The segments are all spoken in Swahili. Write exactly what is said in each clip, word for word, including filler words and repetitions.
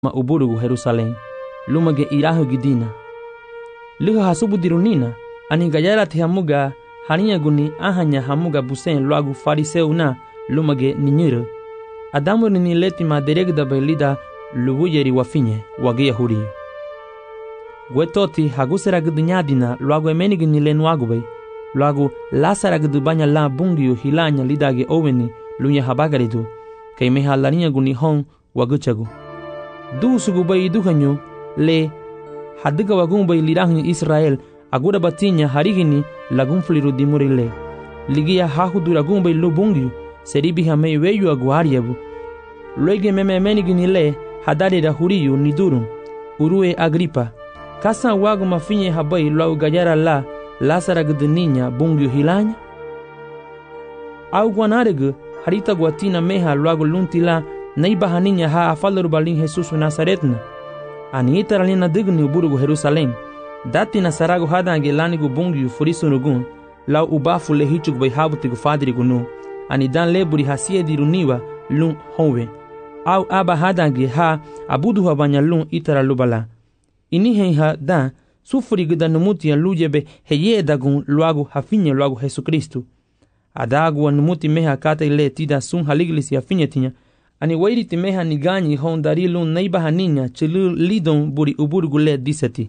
ma uburugu Jerusalén, lumage irahu gidina. Liho hasubu dirunina, ani gayara te hamuga hania guni ahanya hamuga busen loagu fariseu na lumage ninyere. Adamu ni leti ma deregda belida lubuyeri wafinye wage yahuri. Gwetoti hagusera gudnyadina loagu emenigi ni lenuagu bay. Loagu lasara gudubanya la bungiu hilanya lidage oweni lunya habagaridu. Kay meha larinya guni hon waguchagu. Du sugu bay duhanyo le hadiga wagun bay lirahni Israel agura batinya harigini lagun fliru dimurile. Ligia hahudu lagun bay lubungiu seribi hamei weyu aguariabu. Luege meme menigini le hadari da huriyu nidurum. Urue Agripa. Kasan wagu mafinye habai lau gajara la lasara gudninya bungiu hilanya. Au guanaregu harita guatina meha luagu luntila naiba haninya ha afalaru balin Jesus Nazaretna. Ani itaralina digni uburugu Jerusalém. Dati na saragu hadange lanigu bungiu furisunugun lau ubafu lehichug bay habutigu fadrigu nu. Ani dan leburi hasie diruniwa lun honwe. Au aba hadange ha abudu habanya lun itara lubala. Ini henha dan sufuri gudanumuti ya lujebe heye dagun luagu hafinye luagu Jesu Kristu. Adagu anumuti meha kata ile tida sun haliglis ya finye tinya. Ani wairi timeha niganyi hon dari lun naiba haninya chilu lidon buri uburgu le diseti.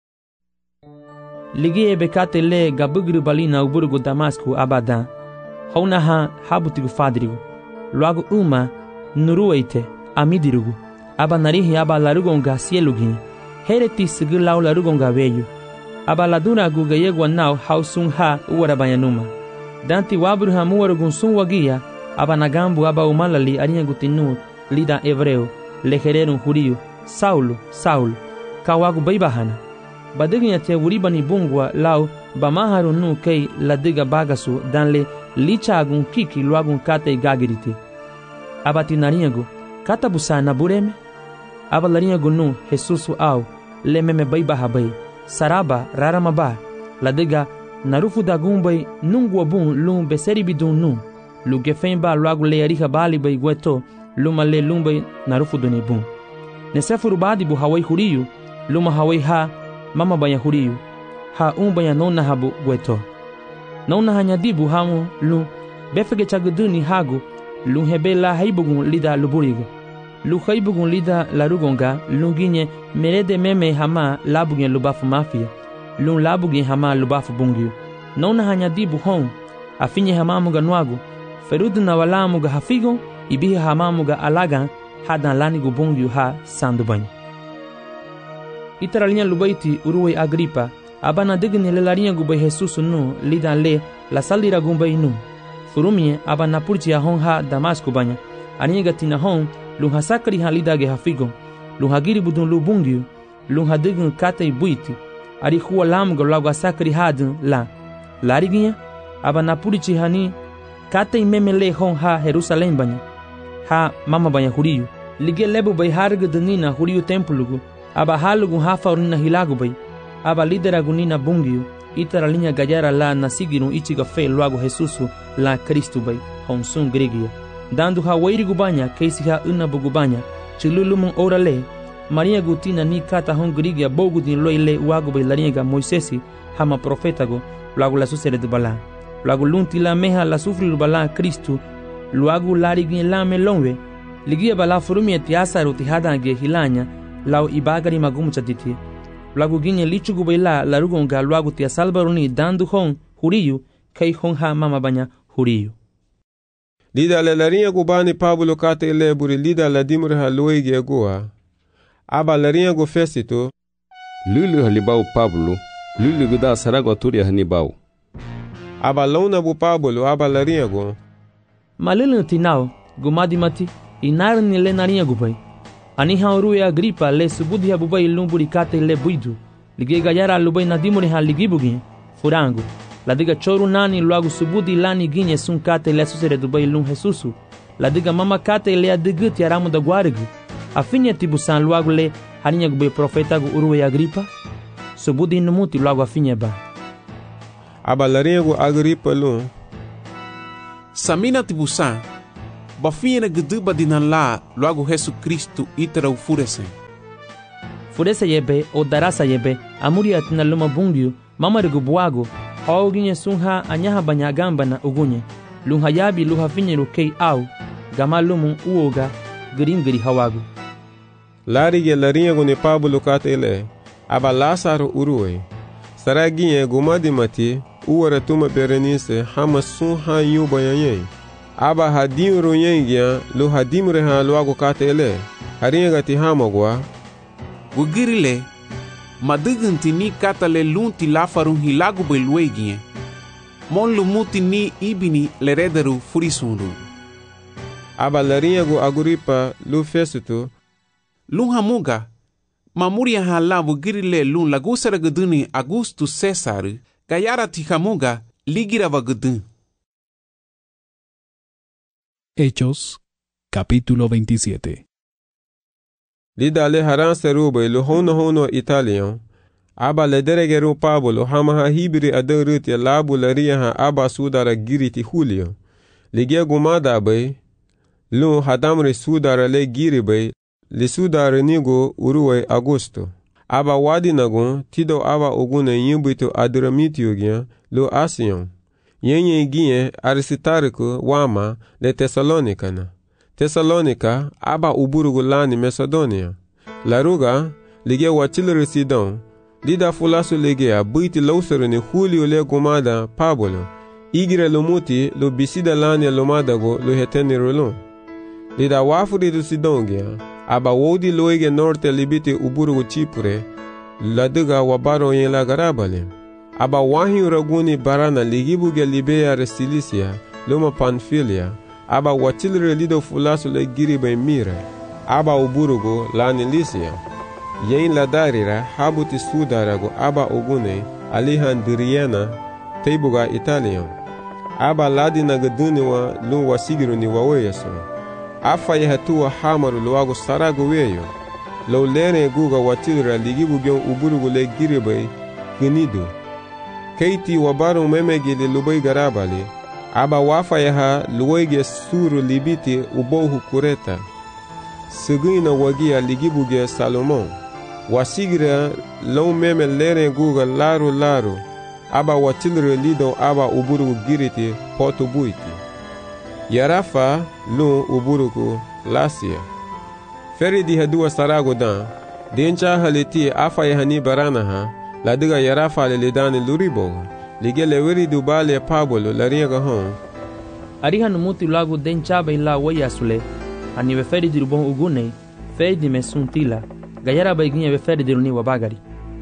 Ligie bekate le gabugru balina uburgu Damasku abadan. Hona ha habutigu fadrigu. Luagu uma nurueite amidirugu. Aba narihi aba larugonga sielugi. Hereti sigi lau larugonga veyu. Aba laduna guga yegwa nau hausun ha uwarabayanuma. Danti wabru ha muwarugun sun wagia. Aba nagambu aba umalali arinha gutinu lida hebreu. Lehererun huriyu. Saulo, Saulo. Kawagu baibahana. Badiginya te uribani bungwa lau bamaharu nu kei ladiga bagasu danle lichagun kiki luagun kate gagiriti. Aba tinarinhagu kata busana bureme. Aba larinhagu nu Jesusu au lememe baibahabai. Saraba raramaba ladiga narufu dagumbay nungwa bun lum beseribidun nu. Lugefemba luagu leariha bali bay gueto luma le lumbay narufu dunibun. Nesefuru badibu hawai huriyu luma hawai ha mama banya huriyu ha um banya nona habu gueto. Nona hanyadibu hamu lu befege chaguduni hagu lu hebela haibugun lida luburigu. Lu haibugun lida larugonga lunginye merede meme hama labugen lubafu mafia. Lu labugen hama lubafu bungiu. Nona hanyadibu hon afinye hamamuga nuagu. Ferudu na walamuga hafigon ibihi hamamuga alagan hadan lanigu bungiu ha sandubanyu. Itaralinha lubaiti uruwe Agripa. Abana digni le larinha gubay Jesus nu lidan le la salira gumbay nu. Furumie abana purti hon ha Damasku banya. Aniga tina hon lun hasakri ha lidage hafigon. Lun hagiri budun lubungiu. Lun hadign katay buiti. Ari huwa lamuga lagu asakri hadun la. Lariginha abana purti hani katay memele hon ha Jerusalém banya. Ha mama banya huriyu. Lige lebu bay harga denina huriyu templugu. Aba halugun hafa urina hilagu bay. Aba lidera gunina bungiu. Itara linha gajara la nasigirun ichiga fe luagu Jesusu la Kristu bay. Honsun grigia. Dandu ha wairigu banya keisi ha unabugu banya. Chilulumun ora le. Maria gutina ni kata hon grigia bogu din loi le uagu bay laringa Moisesi hama profetago luagu la susere du bala. Luagu lunti la meha la sufri bala Kristu. Luagu larigin la melonwe. Ligia bala furumie tiasaru tihadange hilanya. Lau ibagari magumu chaditi. Luagu ginye lichugu baila larugonga luagu tia salbaruni dandu hon huriyu kai hon ha mama banya huriyu. Lida la larinha gubani Pablo kate leburi lida la dimur ha luege goa. Aba larinha go fesito. Lulu halibau Pablo. Lulu guda sarago turia hanibau. Aba launa bu Pablo aba larinha go. Malulu tinau gumadi mati inar ni le narinha gubai. Ani haurue Agripa le subudi habubai lumburi kate le buidu. Lige gajara lubai nadimuri ha ligibugi. Furangu. Ladiga choru nani luagu subudi lani ginye sun kate le susere dubai lum Jesusu. Ladiga mama kate le adiguti aramu da guarigu. Afinye tibusan luagu le harinha gubai profeta gu urue Agripa. Subudi numuti luagu afinye ba. Aba larinha gu Agripa lum. Samina tibusan. Bafinha na geduba dinan la logo Jesu Cristo itara ufuresen. furesa yebe o darasa yebe amuri atina luma bungiu mamarigu buago hauginye sunha anyaha banyagamba na ugunye lunha yabi luha finye rukei au gama lumu uoga giringiri hawagu larige larinyago ni Pablo katele aba Lazaro uruwe saraginye gumadi mati uwara tuma Berenice hama sunha yuba yanyei aba hadim ruyengia lu hadim reha luago katele harinyaga ti hamagwa Gugirile madugunti ni katale lunti lafarun hilagu beluegie mon lumuti ni ibini lerederu furisundu aba larinyago Agripa lu Fesutu lun hamuga mamuria hala Gugirile lun lagusara guduni Augustus Cesar gayara ti hamuga ligira vagudun. Hechos capítulo veintisiete. Lidale haran serube lu hono hono Italian aba lederegeru Pablo hamaha hibri aderuti labu lariha aba sudara giriti Julio ligia gumada bay lu hadamri sudara le giri bay li sudara nigo uruwe Augusto aba wadi nagun tido aba ogune yimbitu Adramitio gyan lu Asion yenye gien Aristarco wama le Thessalonica na Thessalonica aba uburugu lani Macedonia laruga lige wachilere Sidon lida fulasu lige a buiti lausere ni Julio le gumada Pablo igire lumuti lo bisida lani lomada go lo heteni rolon lida wafuri du Sidon gya aba wodi loige norte libiti uburugu Chipre laduga wabaro yen la garabale aba wahi raguni barana ligibuge Libea Restilicia loma Pamphylia aba wachilre lido fulasu le giribe Mira aba uburugo lani Lycia yen la darira habuti sudarago aba ogune Alejandriana teibuga Italian aba ladina gaduniwa lu wasigiru ni waweyaso afa yehatua hamaru luago sarago weyo lo lene guga wachilra ligibuge uburugo le giribe Gnido keiti wabaru memegili lubai garabali aba wafa yaha luwege suru libiti ubohu kureta sigina wagia ligibuge Salomon wasigira lo meme lere guga laru laru aba watilre lido aba uburugu giriti poto buiti yarafa lu uburugu Lasia feri di hadua sarago dan dencha haliti afa yahani baranaha ladiga yarafa le lidani luribo lige leweri dubale Pablo lariga hon ariha numuti lagu denchaba ila wayasule ani beferi dirubon ugune feidi mesuntila gayara baiginye beferi diruni wabagari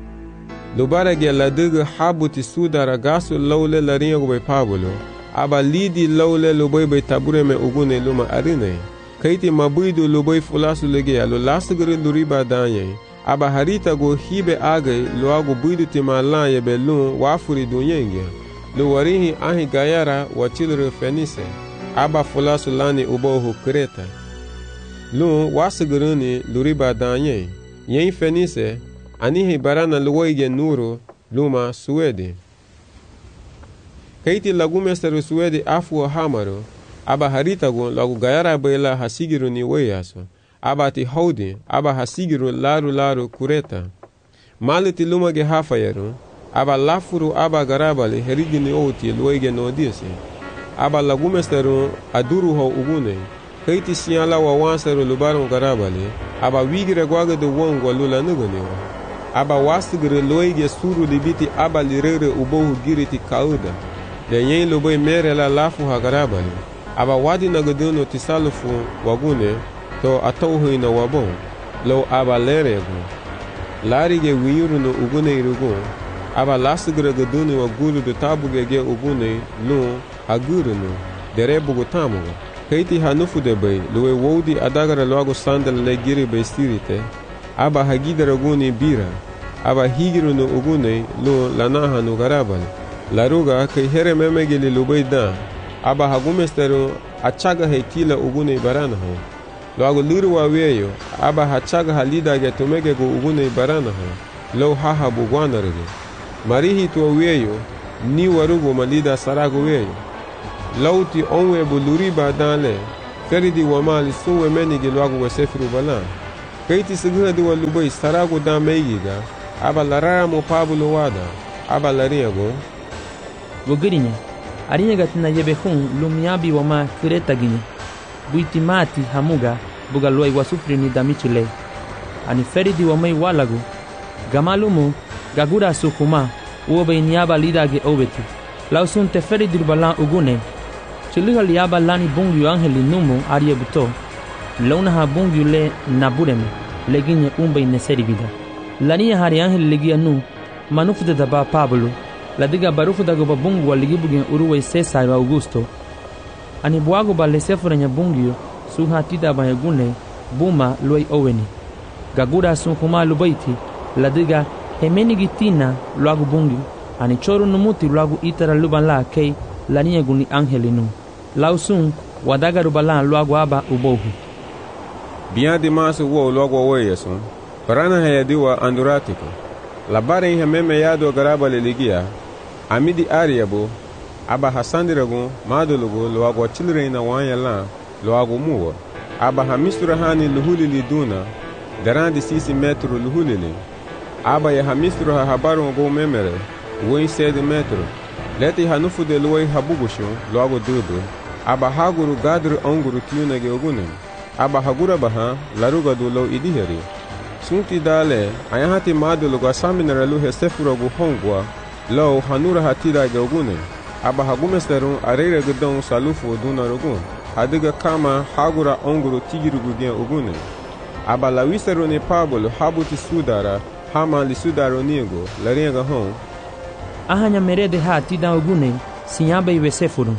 lubara ge ladiga habuti sudara gasu lawle lariga be Pablo aba lidi lawle lubai be tabure me ugune luma arine kaiti mabuidu lubai fulasu lege alo lasgere luriba danye aba harita go hibe age luago buidu timalan yebe lun wafuri dunyenge lu warihi ahi gayara wachilre Fenice aba fulasu lani ubohu Kreta lun wasiguruni luriba danye yen Fenice anihi barana luwaige nuru luma Suede kaiti lagumesteru Suede afu hamaru aba harita go lagu gayara bela hasigiruni weyaso aba ti haudi aba hasigiru laru laru Kureta maliti lumage hafayeru aba lafuru aba garabali herigini oti luege nodisi aba lagumesteru aduru ho ugune kaiti siala wa wanseru lubaru garabali aba wigire gwaga de wongo lula nuguniwa aba wasigire luege suru libiti aba lirere ubohu giriti kauda le yen lubai mere la lafu ha garabali aba wadi nagaduno tisalufu wagune to atauhi na wabon lo aba lerego larige wiyuru no ugune irugo aba lasigre gaduni wa gulu de tabuge ge ugune no aguru no derebugo tamugo kaiti hanufu de bay lowe wodi adagara logo sandal le giri be stirite aba hagidara guni bira aba higiru no ugune lo lanaha no garabal laruga kai here memegeli lubayda aba hagumesteru achaga hetila ugune barana ho logo liru wa weyo aba hachaga halida ge tumege go ugune barana ho lo haha bugwanarege marihi to weyo ni warugo malida sarago weyo lauti onwe buluri badale feridi wa mali suwe menigi logo wa sefiru balan Kaiti sigha diwa lubai sarago da meigiga, aba larara mo Pablo wada, aba lariago. Wogirinya, arinya gatina yebe hun lumiabi wama kureta ginya. Buiti mati hamuga, buga luai wasufri ni damichile. Ani feridi wamai walagu, gamalumu, gagura sukuma, uobe inyaba lidage obeti. Lausun te feridi balan ugune. Chiliha liaba lani bungu angeli numu arie buto. Launa ha bungu le nabureme, leginye umbe ineseri vida. Lania hari angeli legia nu, manufude daba Pablo. Ladiga barufu dago babungu waligibugen uruwe Cesar Augusto. Ani buago ba lesefura nya bungio suha tida ba yagune buma luai oweni. Gagura sun kuma lubaiti ladiga hemeni gitina luagu bungi. Ani choru numuti luagu itara luban la kei lania guni angelinu. Lausun wadaga rubala luagu aba ubohu. Bian di masu wo luagu oweyesun. Parana hayadiwa anduratiko. Labare inha meme yado garaba leligia. Amidi ariabo. Aba hasandiragu madulugu luagu chilreina wanya la luagu muwa. Aba hamistura hani luhulili duna darandi sisi metru luhulili. Aba ya hamistura ha habaru go memere woi sedi metru. Leti hanufu de luai habugushu luagu dudu. Aba haguru gadru onguru tiyunage ogunem. Aba hagura baha laruga du lo idiheri. Sunti dale ayahati madulugu asaminara luhe sefuragu hongwa lo hanura hatidage ogunem. Aba hagumesteru areire gudon salufu duna rugun. Hadiga kama hagura onguru tigirugu gen ugune. Aba lawiseru ni Pablo habuti sudara hama li sudaro niego larenga hon. Ahanya merede ha tida ugune sinyaba iwe sefuru.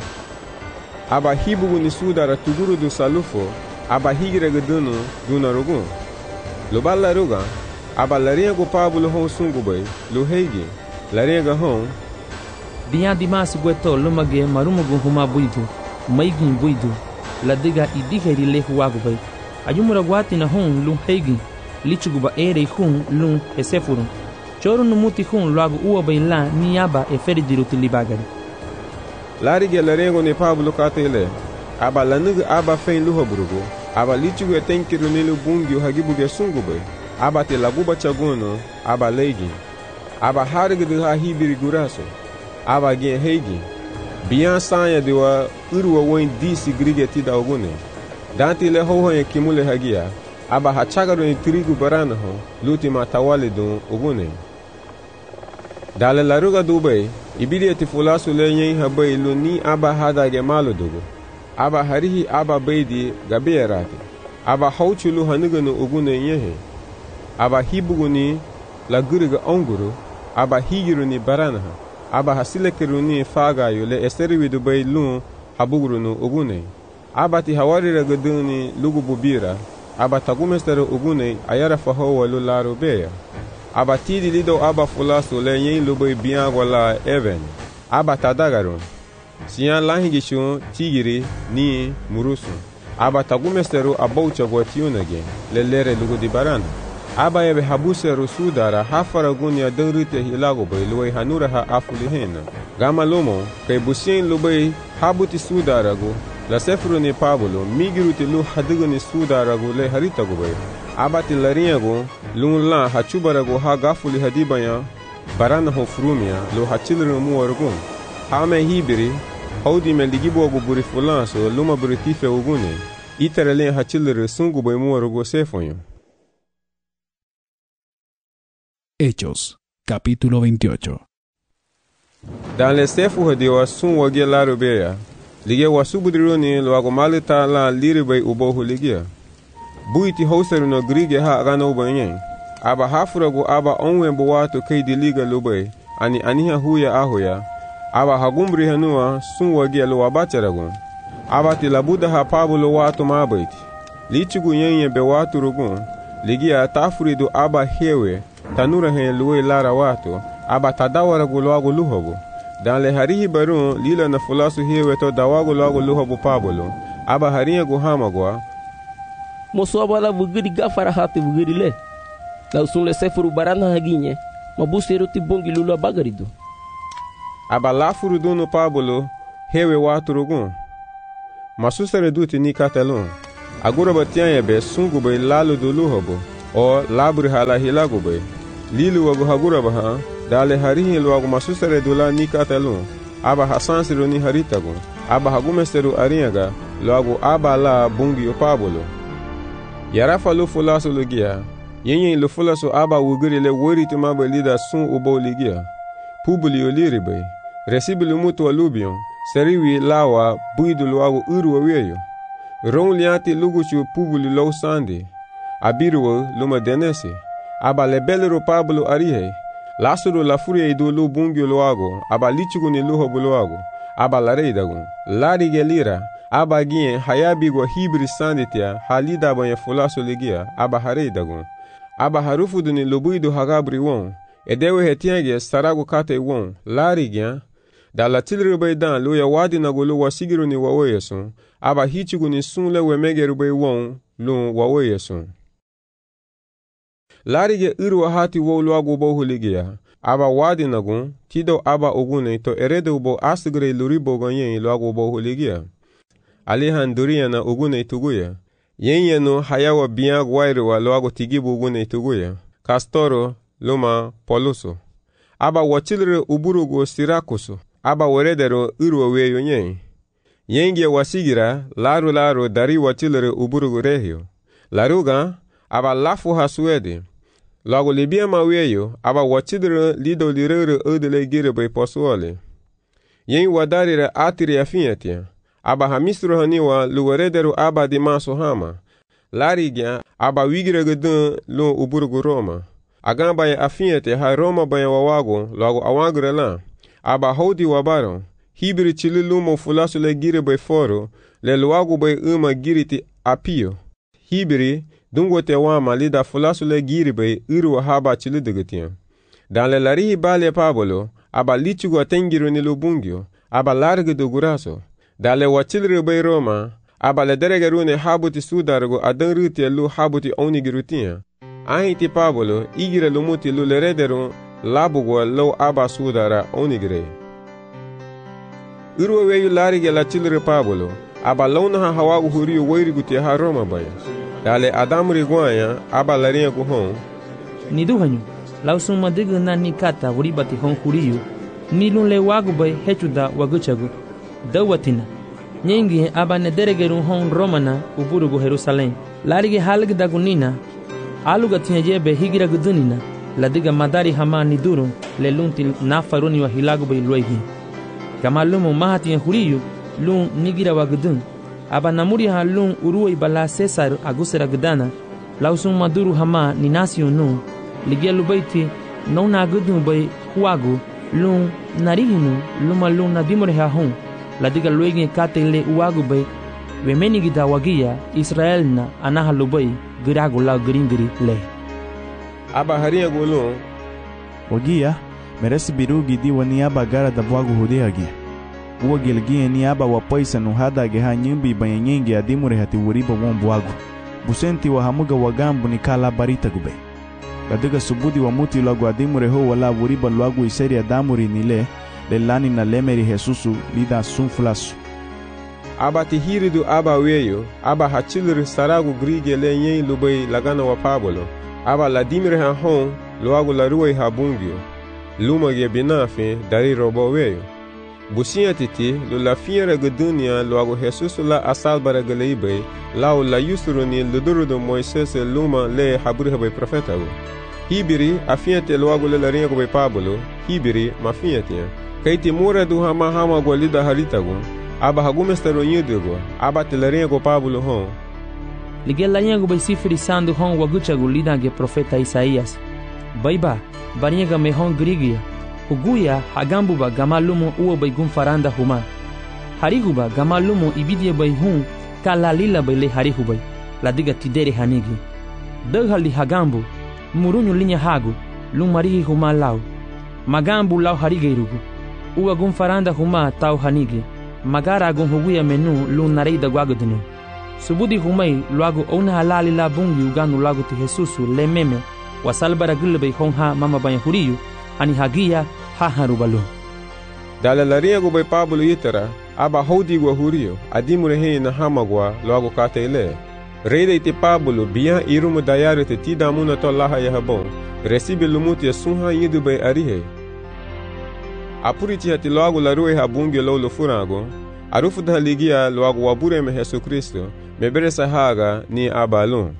Aba hibugu ni sudara tuguru du salufu. Aba higire gudunu duna rugun. Lubala ruga. Aba larenga Pablo hon sungubay luhegi larenga hon. Bian dimas gueto lumage marumugu huma buidu, maigin buidu, ladiga idiheri lehu wagubay. Ayumura guati na hun lum heigi, lichuguba ere hun lum hesefuru. Choru numuti hun luagu uobay la niaba e feridiruti libagari. Larige larengo ni Pablo katele, aba lanugu aba fein luhoburugu, aba lichugu e tenkiru nilu bungi hagibuge sungubay, aba te laguba chaguno, aba leigi, aba harigidu ha hibiri guraso. Aba gen heigi. Bian sanya diwa uruwa woin disi grige tida ogune. Danti le hoho ye kimule hagia. Aba hachagaru ni trigu barana ho. Luti ma tawali dun ogune. Dale laruga dubay. Ibidi eti fulasu le nyen habay luni aba hadage malu dugu. Aba harihi aba beidi gabe rati. Aba hauchulu hanuganu ogune nyehe. Aba hibugu ni la guriga onguru. Aba higiru ni barana ha. Aba hasilekiru ni faga yule esteriwi dubay lun habuguru nu ugune. Aba ti hawarira guduni lugu bubira. Aba tagumesteru ugune ayara fahowa lularu beya. Aba tidi lido aba fulasu le yin lubay biango la even. Aba tadagarun. Siyan lahingishun tigiri ni murusu. Aba tagumesteru aboucha gwatiyunage le lere lugu di barana. Aba ebe habuseru sudara hafara gunya denrite hilago bay luway hanura ha afuli hena. Gama lomo kay busien lubay habuti sudaragu la sefru ni Pablo migiruti lu hadigu ni sudaragu le haritagu bay. Aba ti lariagu lun la hachubaragu ha gafuli hadibaya barana ho frumia lu hachilru muwargun. Hame hibiri haudi me ligibogu buri fulanso luma buri tife ugune. Iterelen hachilru sungu bay muwarugu sefonyo. Hechos, capítulo veintiocho. Dans le sefu hadiwa sun wage laro beya. Lige wasubudroni lo agomalita la liribay ubohu ligia. Buiti hauseru no grige ha agano ubanyen. Aba hafuragu aba onwe buwatu keidi liga lubay. Ani aniha huya ahoya. Aba hagumbri hanua sun wage lo abacharagun. Aba tilabuda ha Pablo watu mabaiti. Lichugu yenye be watu rugun. Ligia tafuridu aba hewe. Tanura hen luwe lara watu, aba tadawara gulagu luhobu. Dan le harihi barun lila na fulasu hewe to dawagu lagu luhobu Pablo, aba hariya guhamagwa. Moso abala vugiri gafara hati vugiri le. La usun le sefuru barana haginye, mabuseru ti bongi lula bagarido. Aba lafuru dunu Pablo, hewe watu rugun. Masusere duti ni katelun. Agura batianye be sungu be lalu du luhobu. o labri hala hilagu bay. Lilu wagu hagura baha, dale harihi luagu masusere dula nikatelun. Aba hasansiru ni haritagu. Aba hagumesteru ariaga, luagu aba la bungi o Pablo. Yarafa lu fulasu lugia. Yenye lu fulasu aba wugiri le wori tumaba lida sun ubo ligia. Publio liribe. Resibilu mutu alubion. Seriwi lawa buidu luagu uru weyo. Ron lianti luguchu publi low sandi. Abiru luma denesi. Aba lebelero Pablo arihe. Lasuru la furia idu lu bungi luago. Aba lichugu ni luho buluago. Aba lareidagu. Lari gelira. Aba gien hayabigo hibri sanditia. Halida banya fulasu ligia. Aba hareidagu. Aba harufudu ni lubuidu hagabri won. Edewe hetiange saragu kate won. Lari gian. Da la tilri bay dan lu ya wadi na gulu wasigiru ni waweyesun. Aba hichigu ni sun le wemegeru bay won lu waweyesun. Larige iru hati wo luagu bohu ligia. Aba wadi na gun, tido aba ogune to erede ubo asigre luribo ganyen luagu bohu ligia. Alihan duria na ogune tuguya. Yenye no hayawa biya gwairu wa luagu tigibu ogune tuguya. Kastoro luma poluso. Aba wachilre uburugo sirakuso. Aba weredero iru weyo nyen. Yenge wasigira laru laru dari wachilre uburugo rehio. Laruga aba lafu hasuede. Lagu libia maweyo aba wachidre lido lirere odele gire bay posuole. Yen wadarire atiri afiatia. Aba hamistro haniwa luweredero aba di maso hama. Larigya aba wigire gedun lu uburugo Roma. Agamba ya afiate ha Roma baya wawago lagu awagre la. Aba hodi wabaro. Hibiri chili lumo fulasu le gire bay foro. Le luagu bay uma giriti apio. Hibiri dungo te wama lida fulasu le giri bay iru haba chili degetian. Dan le larihi bale Pablo. Aba lichugo atengiru ni lubungio. Aba large do guraso. Dan le wachilri bay Roma. Aba le deregerune habuti sudargo adan ruti lu habuti onigirutian. Ahiti Pablo igire lumuti lu lerederu labugo lo aba sudara onigire. Iru weyu larige la chilri Pablo. Aba launa ha hawagu huriyo weiriguti ha Roma baya. Dale adamri guanya aba larinha guhon. Ni duhanyu. Lausun madigu na nikata uribati hon huriyo. Ni lun le wagu bay hechuda waguchagu. Dawatina. Nyengi aba nederegeru hon Romana uburugu Jerusalem. Larige halg dagunina. Aluga tinyajebe higira gudunina. Ladiga madari hama niduru le lunti nafaruni wa hilagu bay luegi. Kamalumu mahati huriyo lun nigira wagudun. Aba namuri ha lun uruwa ibala Cesar agusera gdana. Lausun maduru hama ni nasio nu. Ligia lubaiti nona gudun bay huagu lun narihinu luma lun nadimore ha hon. Ladiga luegi kate le uagu bay. Wemeni gida wagia Israel na anaha lubay giragu la gringiri le. Aba haria gulun. Wagia meresi birugi di wani aba gara da bwagu hudeagi. Uwa gelgie ni aba wapaisa nuhada geha nyimbi banyenge adimure hati wuriba wombu wagu. Busenti wa hamuga wagambu ni kala barita gube. Ladiga subudi wa muti lagu adimure ho wala wuriba lagu iseri adamuri nile lelani na lemeri Jesusu lida sunfulasu. Aba tihiridu aba weyo, aba hachilri saragu grige le nyen lubay lagana wa Pablo. Aba ladimire ha hon luagu la ruwe ha bungio. Luma ge binafe dari robo weyo. Busia titi lu la fiera gudunia luagu Jesus la asalbara galeibe lau la yusuru ni luduru do Moises luma le haburi habe profeta go. Hibiri afiate luagu le larinha go be Pablo, hibiri mafiate. Kaiti mura du hama hama go lida harita go. Aba hagumestero nyidu go, aba te larinha go Pablo hon. Ligel larinha go be sifri sandu hon wagucha go lida ge profeta Isaías. Baiba, barinha me hon grigia. Uguya hagambuba gamalumu uo bay faranda huma. Harihuba gamalumu ibidie bay hun kalalila bay le harihubay. Ladiga tidere hanigi. Daghali hagambu murunyu linya hagu lumarihi huma lau. Magambu lau harigeirugu. Uwa faranda huma tau hanigi. Magara gun huguya menu lunareida guagudinu. Subudi humay luagu ona halali la bungi uganu lagu ti Jesusu le meme wasalbara gulbay honha mama banyahuriyu ani hagia haharubalu. Dala larinha go bay Pablo itara aba hodi go hurio adimure he na hamagwa logo katele. Rei te Pablo biya irumu dayare te tidamuna to laha ya habon. Recibe lumuti ya sunha yidu bay arihe. Apuriti hati loago la rue habungi lo lo furago. Arufu da ligia loago wabure me Yesu Kristo. Mebere sahaga ni abalon.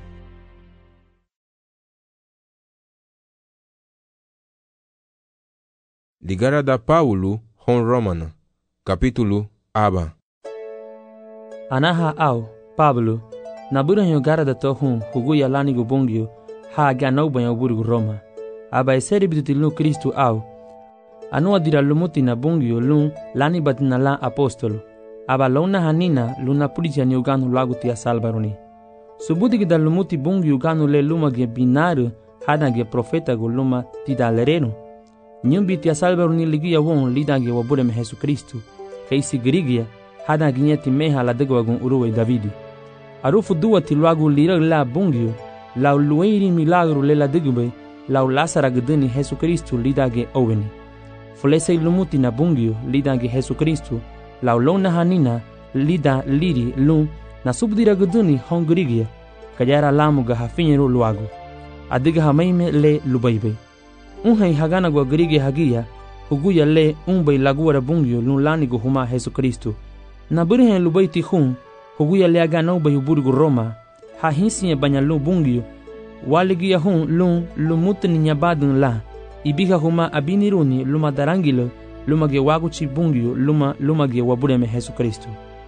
Ligara da Paulo hon Romana. Capítulo aba. Anaha au, Pablo, na buranyo gara da tohun huguya lanigo bongyo ha ganau banyo burgu Roma. Aba eseri bitutilnu Kristu au. Anua dira lumuti na bongyo lun lani batina la apostolo. Aba launa hanina luna pulitia ni uganu lagu tia salbaroni. Subuti gida lumuti bongyo uganu le luma ge binaru hada ge profeta go luma tida lereno. Nyumbi tia salbaroni ligia won lida ge wabure me Yesu Kristu. Keisi grigia hada ginyeti meha la degwa gun uruwe Davidi. Arufu duwa ti luagu lira la bongyo lau lueiri milagro le la degube lau lasara gdeni Yesu Kristu lida ge oweni. Fulese lumuti na bongyo lida ge Yesu Kristu lau lona hanina lida liri lun na subdira gdeni hongrigia kajara lamu ga hafinyeru luagu. Adiga hamaime le lubaibe. Unhai hagana gwa grigia hagia huguya le unbay laguara bongyo lun lani go huma Yesu Kristu. Na burihen lubaiti hun huguya le agana ubay burgu Roma ha hinsiye banya lu bongyo waligia hun lun lumutni nyabadun la ibiga huma abiniruni luma darangilo luma ge waguchi bongyo luma luma ge wabure me Yesu Kristu.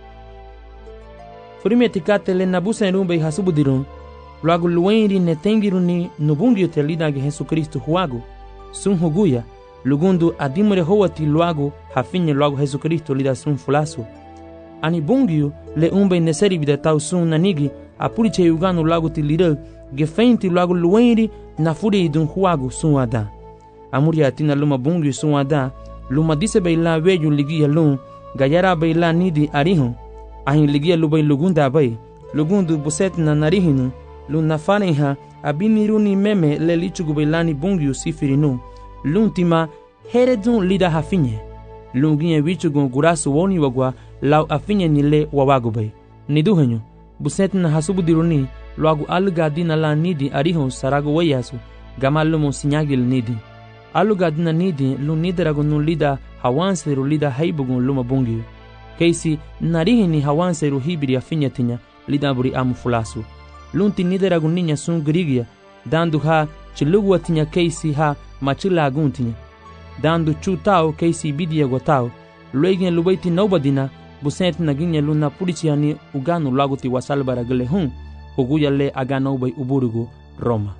Furime tikate le nabusa nrumbay hasubudirun luagu luenri netengiruni nubungyo te lida ge Yesu Kristu huagu sun huguya lugundu adimure howati luagu hafinye luagu Yesu Kristu lida sun fulasu. Ani bungyo le umbe neseri bida tau sun nanigi apuriche uganu luagu ti lida gefeinti luagu luenri na furi idun huagu sun ada. Amuri atina luma bungyo sun ada luma dise bayla weju ligia lun gayara bayla nidi arihun ahin ligia lubay lugunda bay lugundu buset na narihinu lun nafaneha abiniruni meme le lichugu baylani bungyo sifirinu luntima heredun lida hafinye lunginye wichugu gurasu woni wagwa lau afinye nile wawagubay niduhenyo buset na hasubudiruni luagu alugadina la nidi arihun saragu wayasu gamalumu sinyagil nidi alugadina nidi lun nidaragu nun lida hawanseru lida haibugun luma bungyo keisi narihini hawanseru hibiri afinye tinya lida buri amu fulasu lunti nidaragu ninya sun grigia dandu ha chilugu tinya keisi ha machila aguntinya dandu chutao keisi bidia gotao luegen lubaiti nobadina busent naginya luna purichiani uganu laguti wasalbara gele hun huguya le agano ubay uburugu Roma.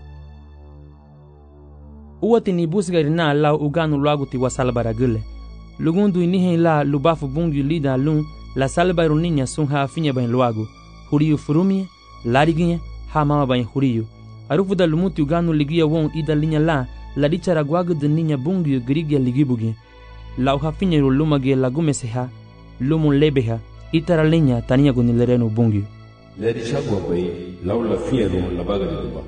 Uwati ni busgarina la uganu laguti wasalbara gele lugundu inihe la lubafu bungu lida lun la salbaru ninya sun ha afinya bain luagu huriyu furumie lariginye ha mama bain huriyu arufu da lumuti uganu ligia won ida linya la la dichara gwagu de ninya bungu grigia ligibugi la uhafinye lumage lagumeseha lumun lebeha itara linya tania gunilerenu bungu le dichagwa bay laula fiero la baga de duba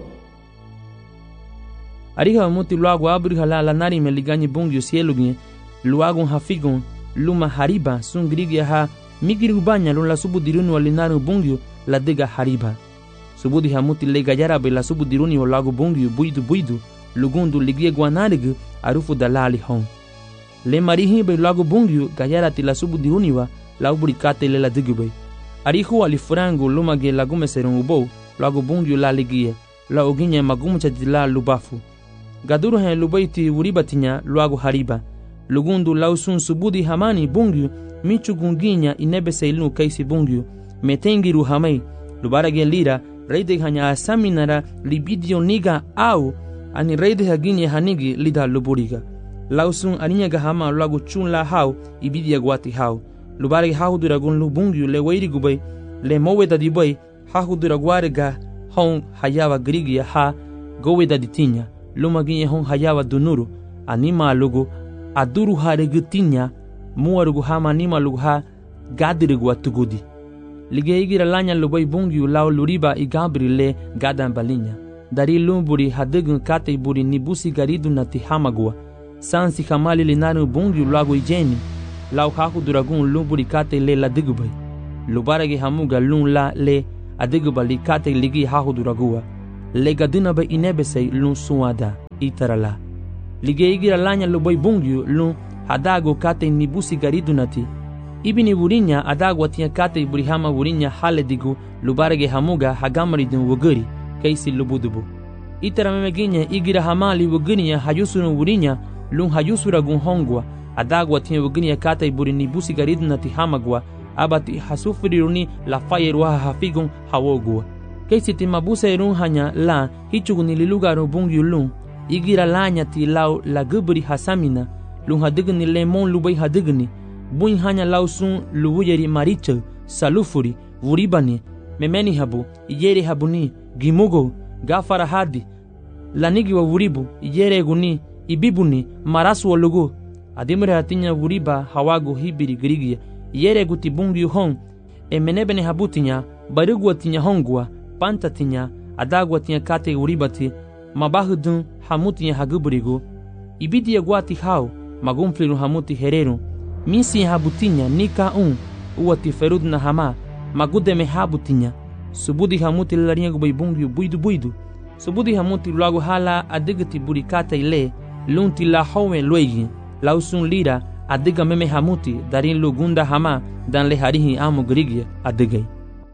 ariha muti luagu abriha la la nari me liganyi bungu sielugi luagun hafigun luma hariba sun grigia ha migiri ubanya lun la subudiruni walinaru bungu la dega hariba subudi hamuti le gajara be la subudiruni o lagu bungu buidu buidu lugundu ligie guanarigu arufu dalali hon le marihi be lagu bungu gajara ti la subudiruni wa la uburikate le la digube arihu alifrangu luma ge lagume serun ubo lagu bungu la ligie la oginye magumucha dila lubafu gaduru hen lubaiti uribatinya lagu hariba lugundu lausun subudi hamani bungu michu gunginya inebe seilnu kaisi bungu metengiru hamai lubarage lira reide hanya asaminara libidio niga au ani reide haginye hanigi lida luburiga lausun aninya gahama lagu chun la hau ibidia gwati hau lubarage hau duragun lubungu le weiri gubay le moweda dibay hau duragwarega hon hayawa grigia ha goweda ditinya lumaginye hon hayawa dunuru anima lugu aduru haregutinya muarugu hama anima lugu ha gadirigu atugudi ligeigira lanya lubay bungu lao luriba igabri le gadan balinya dari lumburi hadegun kate buri nibusi garidu nati hamagua sansi kamali linaru bungu lagu ijeni lao haku duragun lumburi kate le la digubay lubarage hamuga lun la le adiga li kate ligi hahuduragua lega dina ba inebesei lun suada itarala lige igira lanya luboi bungyu lun hadago kate nibusi garidunati ibini wurinya adago tia kate burihama wurinya haledigu lubarege hamuga hagamaridun woguri kaisi lubudubu itara memeginya igira hamali woguniya hayusunu wurinya lun hayusura gun hongwa adago tia woguniya kate buri nibusi garidunati hamagwa abati hasufiriruni la fayerwa hafigun hawogwa kaisi timabuse irun hanya la hichuguni lilugaru bungyu lun igira lanya ti lau la gubri hasamina lun hadigni lemon lubai hadigni buin hanya lau sun luwuyeri maricha salufuri wuribani memeni habu iyere habuni gimugo gafara hadi lanigi wa wuribu iyere guni ibibuni marasu wa lugu adimre hatinya wuriba hawago hibiri grigia iyere guti bungyu hon emenebene habutinya barugwa tinya hongwa panta tinya adagwa tinya kate uribati mabahudun hamutinya haguburigo ibidi guati hao magumfliru hamuti hereru misi habutinya nika un uati ferudna hama magudeme habutinya subudi hamuti larinha gubaibungyu buidu buidu subudi hamuti lagu hala adigati burikata ile lunti la howe loigi lausun lira adiga meme hamuti darin lugunda hama dan le harihi amu grigia adigai.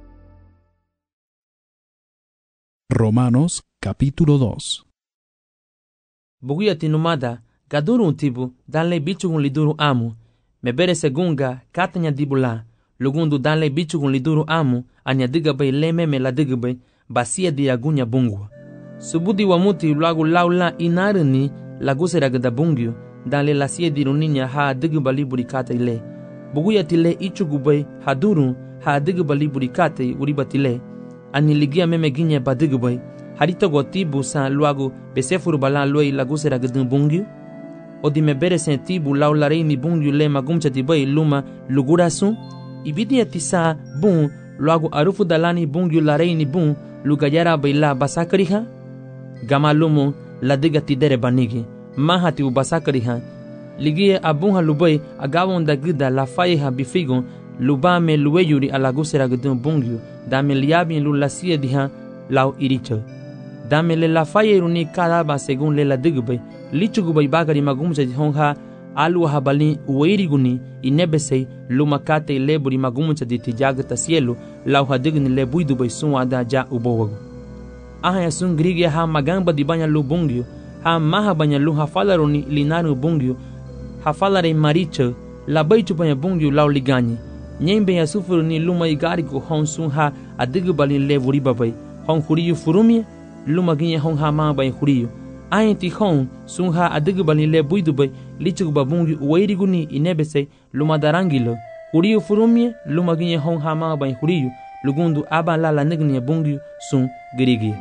Romanos capítulo dos. Buguya tinumada gaduru tibu danle bichugun liduru amu mebere segunga katanya dibula lugundu danle bichugun liduru amu anya diga bay lememe la diga bay basia diagunya bungwa subudi wa muti lagu laula inarni lagusera gada bungyu danle lasia diruninya ha diga bali burikata ile buguya tile ichugu bay haduru ha diga bali burikata uribatile ani ligia meme ginya badigubay harita gotibu sa luago besefuru bala loi lagusera gadun bungyu odi mebere sentibu laularei mi bungyu le magumcha tibay luma lugurasu ibidi atisa bun luago arufu dalani bungyu larei ni bun lugayara baila basakariha gama lumo ladiga tidere banigi mahati u basakariha ligia abunha lubay agawon da gida la faiha bifigon lubame luweyuri alagusera gadun bungyu dame liabi lu lasia diha lau iricho dame le la fayeruni kadaba segun le la digbe lichugubay bagari magumcha honha alu habali uweiriguni inebesei lumakate leburi magumcha ditijagta cielo lau hadigni le buidubay sunwada ja ubowagu aha yasun grigia ha magamba dibanya lu bungyu ha maha banya lu hafalaruni linaru bungyu hafalare maricho la baichu banya bungyu lau liganyi nyembe ya sufuru ni luma igari ko hon sun ha adigu balin le vuri babai hon huriyu furumi luma ginye hon ha ma bai huriyu ayenti hon sun ha adigu balin le buidu bai lichu babungi weirigu ni inebese luma darangilo huriyu furumi luma ginye hon ha ma bai huriyu lugundu aba la la nigni bungi sun girigi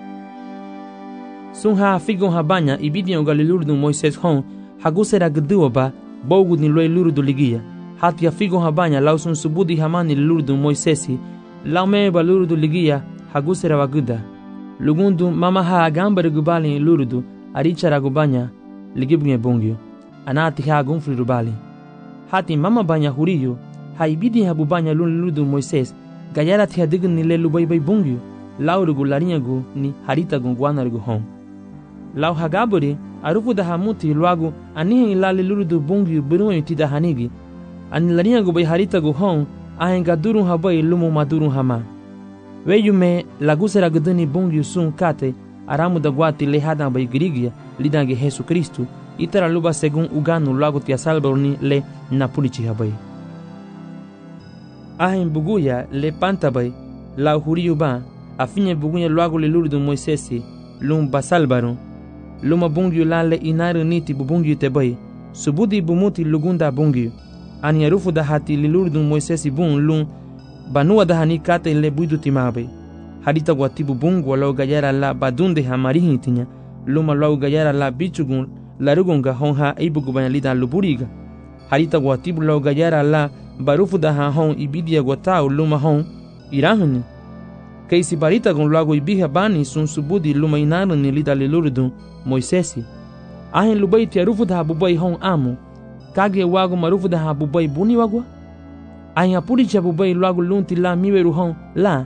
sun ha figon ha banya ibidi ongalilurdu Moises hon hagusera gduwa ba bogu ni loy lurdu ligia hati ya figo habanya lausun subudi hamani lurdu Moisesi laume ba lurdu ligia hagusera waguda lugundu mama ha agambare gubali lurdu arichara gubanya ligibnye bungyo anati ha gunfli rubali hati mama banya huriyo haibidi habubanya lurdu Moises gayara ti hadign ni le lubai bai bungyo laurugu larinyagu ni harita gungwanargu hon lau hagaburi arufu da hamuti luagu anihi ilali lurdu bungyo biruwa tida hanigi ani larinya go bay harita go hon ahen gadurun habay lumu madurun hama weyume lagusera gadani bungyu sun kate aramu da guati lehada bay grigia lidange Jesu Kristu itara luba segun uganu lago tia salborni le napulichi habay ahen buguya le panta bay la huriyu ba afinye buguya lago le lurdu Moisesi lum basalbarun luma bungyu la le inaru niti bubungyu te bay subudi bumuti lugunda bungyu ani arufu da hati lilurdu Moisesi bun lun banua da hani kate le buidu timabe harita guatibu bungu walau gayara la badunde hamarihi tinya luma lau gayara la bichugun larugunga honha ibugu banyalida luburiga harita guatibu lau gayara la barufu da ha hon ibidia guatau luma hon irahani kaisi barita gun lago ibiha bani sun subudi luma inaru ni lida lilurdu Moisesi ahen lubaiti arufu da bubai hon amu kage wago marufu da habubai buni wagwa aya puricha bubai lagu lunti la miweru hon la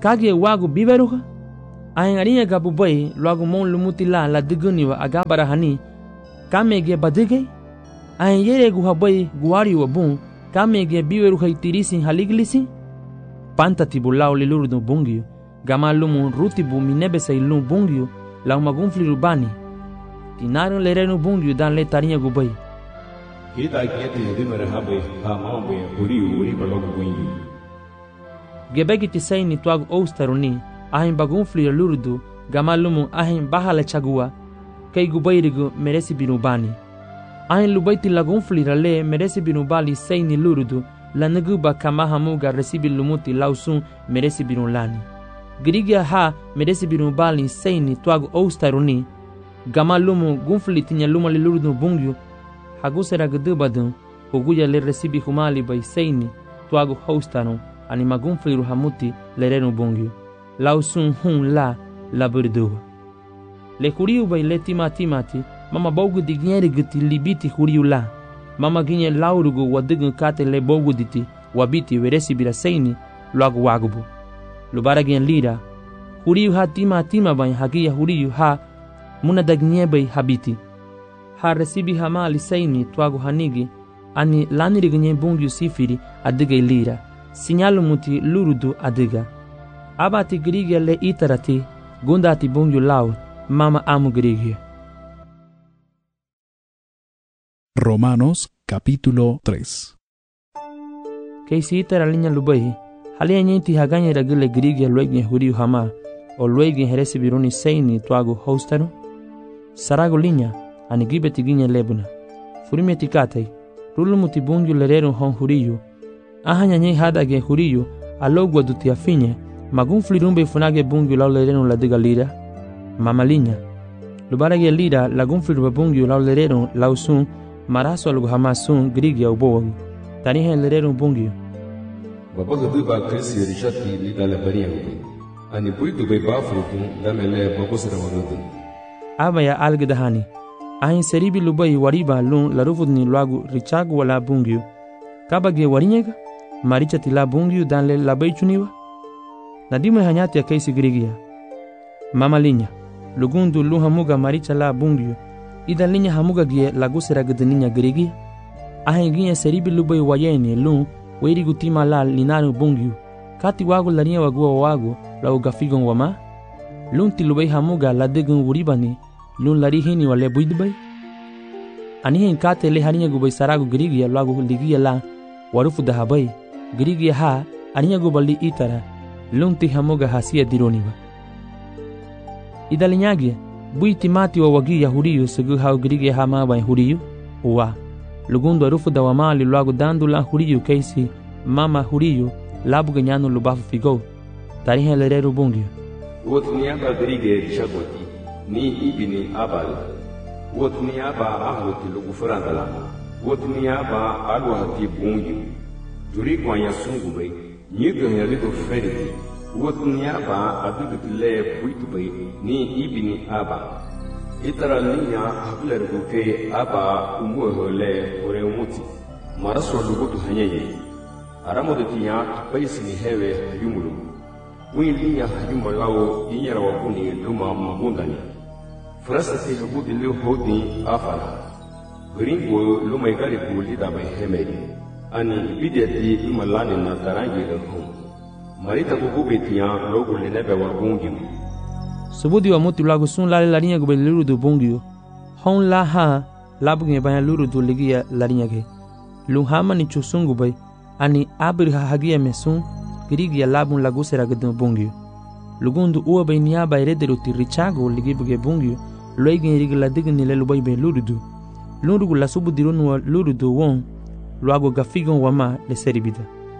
kage wagu biberuha ahen arinya gabu bay luagu mon lumuti la la diguni wa agabara hani kamege badige ahen yere guha bay guari wa bun kamege biberuha itirisi haliglisi panta tibulau liluru do bungio gamalumu rutibu minebe sa ilun bungio la magunfli rubani tinaru lerenu bungio dan le tarinya gubay kita kete dinore habe ha mambe uri uri balogu bungi gebegi tisaini tuagu oustaruni ahin bagunfli lurdu gamalumu ahin bahala chagua kay gubayrigu meresi binubani ahin lubaiti lagunfli rale meresi binubali saini lurdu la naguba kama hamuga resibi lumuti lausun meresi binulani girigia ha meresi binubali saini tuagu oustaruni gamalumu gunfli tinya luma lurdu bungyu hagusera gdubadun huguya le resibi humali bay saini tuagu houstano ani magunfli ruhamuti lerenu bungyu lausun hun la la burduwa le huriu bay le timatimati mama bogu digneri gti libiti huriu la mama ginye laurugu wadigun kate le bogu diti wabiti weresi bira saini luagu wagubu lubara gen lira huriu ha timatima bay hagia huriu ha muna dagnye bay habiti ha resibi hamali saini tuagu hanigi ani laniri ginye bungyu sifiri adiga lira sinyalu muti lurudu adiga abati grigia le itarati gundati bungyu lau mama amu grigia. Romanos capítulo tres. Keisi itara linya lubai halia nyinti haganya ragile grigia luegin huriu hama o luegin heresi biruni saini tuagu hostaru sarago linya ani gibeti ginya lebuna furime tikatai rulu muti bungyu lerero hon huriu ahanya nyei hadage huriu alogwa dutia finye magunfli rumbe funage bungyu lau lerero la diga lira mama linya lubarage lira la gunfli rumbe bungyu lau lerero lau sun maraso alugu hamasun grigia ubowagu tanihe lerero bungyu babaga duba krisi rishati lida la bariyangu ani buidu bay bafrutu damele babosra warudu abaya algedahani ahin seribi lubai wariba lun larufudni luagu richagu wala bungyu kabage warinyega maricha tila bungyu dan le labai chuniwa nadime hanyati ya kaisi grigia mama linya lugundu lu hamuga maricha la bungyu ida linya hamuga gie lagusera gdeninya grigia ahin gie seribi lubai wayeni lun weri gutima la linaru bungyu kati wagu larinya wagua wagu la ugafigon wama lunti lubai hamuga la degun uribani lun lari hini wale buidbay anihin kate le harinya gubay saragu grigia lagu ligia la warufu dahabay grigia ha aninya gubali itara lunti hamuga hasia dironiwa idalinyagi buiti mati wa wagi ya huriyu sugu hau grigia ha mabay huriyu uwa lugundu warufu dawamali lagu dandu la huriyu kaisi mama huriyu labu ganyanu lubafu figo tarihe lereru bungyu wotniaka grigia rishagoti ni ibini abal wotni aba ahluti lugufurandala wotni aba alwahati bungi juri kwanya sungube nyido herido feriti wotni aba adugitile buitube ni ibini aba itara ninya habler guke aba umuhole ore umuti maraso lugutu hanyeye aramodetinya paisini hewe yumulu wilinya hayumalawo inyara wakuni luma mabundani Frasa se hubudi leo hodi afara. Gringo luma igari buli da bai hemedi. Ani bideti luma lani na tarangi le hon. Marita kukubi tiya logo le nebe wa bungi. Subudi wa muti lagu sun lale larinya gube luru du bungi. Hon la ha labu nge banya luru du ligia larinya ge. Luhama ni chusungu bai. Ani abir ha hagia mesun grigia labu lagu sera gedun bungi. Lugundu uwa bai niya bai rederu ti richago ligibuge bungi. Loigin rigla digni le lubai be lurudu lurugu la subu dirunu wa lurudu won luago gafigon wama le seribida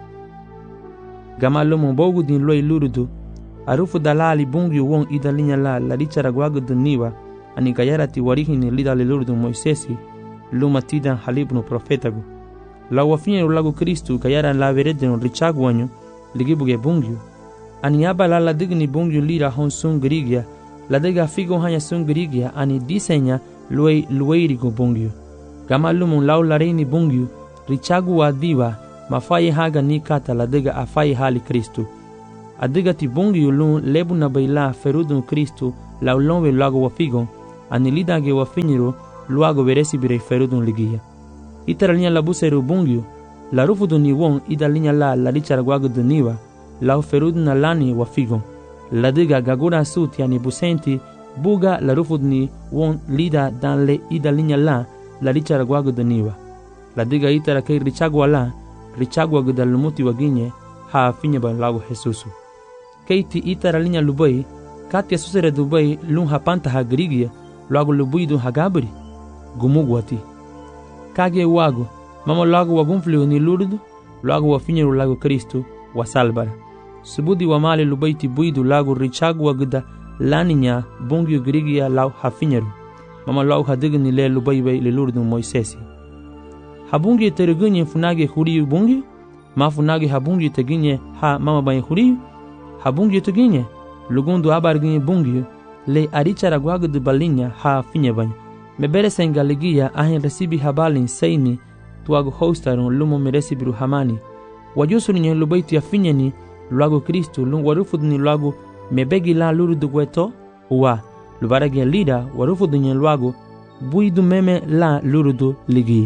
gama lomo bogu din loi lurudu arufu dalali bungi won idalinya la la richara gwago duniwa ani gayarati warihini lida le lurudu moisesi luma tidan halibnu profetagu la wafinye lago kristu gayara la veredeno richago wanyo ligibuge bungi ani aba la la digni bungi lira hon sun grigia la dega figo hanya sun grigia ani disenya luei lueirigo bungyu gama lumun lau lareini bungyu richagu wa diva mafai haga ni kata la dega afai hali kristu adiga ti bungi ulun lebu na baila ferudun Kristu la ulonwe luago wa figon ani lidage wa finiro luago veresi bire ferudun ligia. Itara linha la buseru bungiu la rufudu ni won ida linha la la lichara guago duniwa la ferudun na lani wa figon la diga gagura suti ani busenti buga la rufudu ni won lida dan le ida linha la la lichara guago duniwa la diga itara kay richagwa la richagwa gudal lumuti waginye ha finye ba lago Jesusu. Keiti itara linha lubai katia susere dubai lun hapanta ha grigia lago lubui dun hagabri gumugwati kage wago mama lago wagumfliu ni lurdu lago wa finyeru lago Kristu wa salbara subudi wa male lubaiti buidu lago richagwa guda laninya bungiu grigia lau hafinyeru mama lau hadigni le lubai bai le lurdu Moisesi habungi teregunye funage huriu bungi ma funage habungi teginye ha mama bai huriu habungi teginye lugundu abarginye bungi le arichara guago de balinha ha finye bai mebere sengaligia ahen resibi habalin seini tuago hostarun lumo meresibiru hamani wajusu ni lubaiti afinyeni luago Kristu lung warufudni luago mebegi la luru dugweto uwa lubaragi lida warufudni luago buidu meme la lurudu ligia.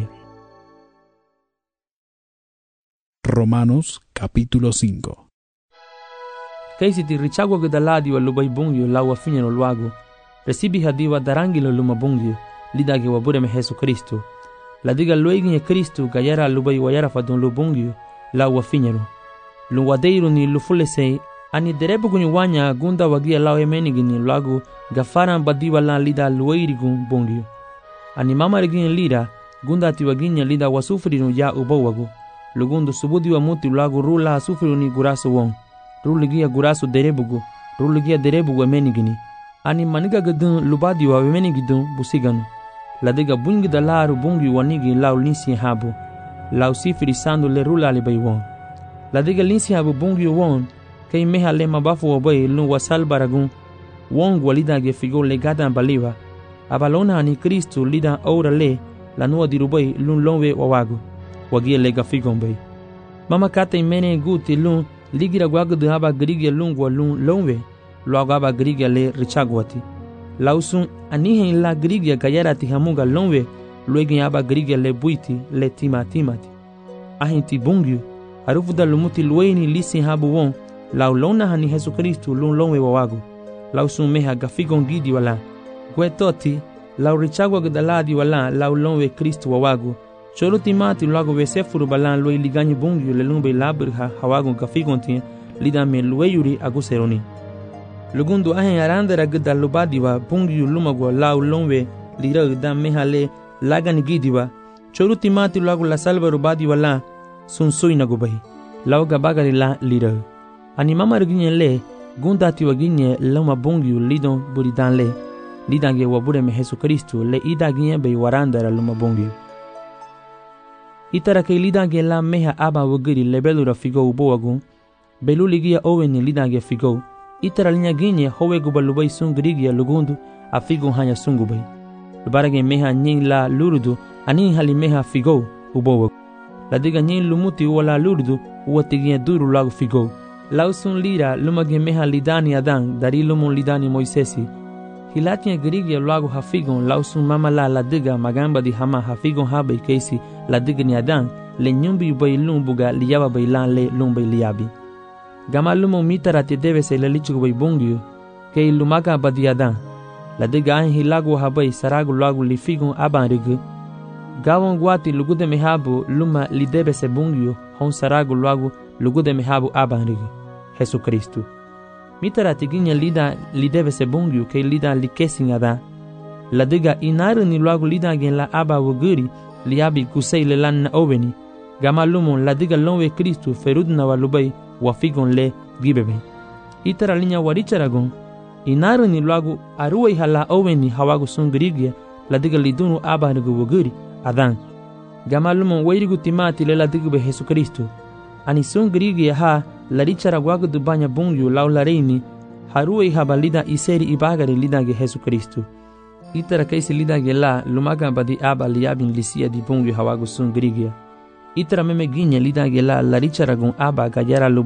Romanos capítulo cinco. Kaisi ti richagwa gudaladi wa lubai bungyo la wafinyeno luago resibi hadiwa darangilo luma bungyo lidage wa bureme Jesu Kristu la diga lueginye Kristu gayara lubai wayara fadun lubungyo la wafinyero lu wadeiru ni lufulese ani derebu gunyi wanya gunda wagia lao emenigini luago gafaran badiwa la lida lueirigun bungyo ani mama regine lida gunda ati waginya lida wasufrinu ya ubawago lugundu subudi wa muti luago rula sufrinu ni gurasu wong ruligia gurasu derebugu ruligia derebugu emenigini ani maniga gadun lubadi wa emenigidun busiganu la diga bungi da laru bungi wanigi lau linsi habu lau sifiri sandu le rula li bay won la diga linsi habu bungi won kay meha le mabafu wa bay lu wasal baragun won walida ge figo le gadan baliwa abalona ani Kristu lida ora le la nuwa dirubay lun lonwe wawago wagia le gafigon bay mama kata imene guti lun ligira guago de haba grigia lungwa lun lonwe luago haba grigia le richagwati lausun anihen la grigia gayara ti hamuga lonwe luegen aba grigia le buiti le tima timati ahen ti bungyu harufuda lumuti lueni lisi habu won lau lona hani Jesu Kristu lun lonwe wawago lausun meha gafigon gidi wala guetoti lau richagwa gudaladi wala lau lonwe Kristu wawago cholo timati luago vesefuru balan lue liganyi bungyu le lumbe labrha hawago gafigon ti lida me lueyuri aguseroni lugundu ahen arandera gida lubadiwa bungyu lumagwa lau lonwe lira gida mehale lagani gidiwa choruti mati luago la salva rubadiwa la sunsui nagubahi lau gabagari la lira ani mama riginye le gunda ati waginye lama bungyu lidon buridan le lidange wabure me Jesu Kristu le ida ginye be warandera luma bungyu itara ke lidange la meha aba wagiri lebelura figo ubowagun beluligia oweni lidange figo itara linya ginye howe gubalubai sungrigia lugundu afigo hanya sungubai lubarage meha nyin la lurudu ani hali meha figo ubowagun la diga nyin lumuti wala lurudu uwatigia duru lagu figo lausun lira lumage meha lidani adan dari lumun lidani Moisesi hilatia grigia lagu hafigon lausun mama la la diga magamba di hama hafigon habe keisi la diga ni adan le nyumbi bay lumbuga liyaba bay lan le lumbay liyabi gama lumo mitara te debe se le lichu bay bungyu ke lumaga badi adan la diga an hilagu habay saragu lagu lifigon aban rigu gawon guati lugude mehabu luma li debe se bungyu hon saragu lagu lugude mehabu aban rigu Jesu Kristu mitara tiginya lida li debe se bungyu ke lida li kesin adan la diga inaru ni lagu lida gen la aba wuguri liabi kusei le lan na oveni gama lumon la diga lonwe Kristu ferudna walubai wafigon le gibebe itara linya waricharagon inaru ni lagu aruwai hala oveni hawagu sungrigia la diga lidunu aba nugu wuguri adan gama lumon wairigu timati le la diga be Jesu Kristu ani sungrigia ha la richara guagu dubanya bungyu lau la reini haruwai habalida iseri ibagari lidange Jesu Kristu itara kaisi lidange la lumaga badi aba liabin lisia di bungyu hawagu sungrigia itara meme ginya lidange la la richara gun aba gayara lubai